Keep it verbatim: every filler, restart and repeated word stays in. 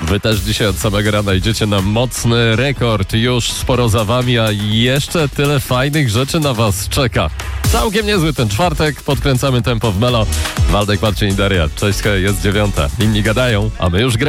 Wy też dzisiaj od samego rana idziecie na mocny rekord. Już sporo za wami, a jeszcze tyle fajnych rzeczy na was czeka. Całkiem niezły ten czwartek. Podkręcamy tempo w Melo. Waldek, Marcin i Daria. Cześć, hej, jest dziewiąta. Inni gadają, a my już gramy.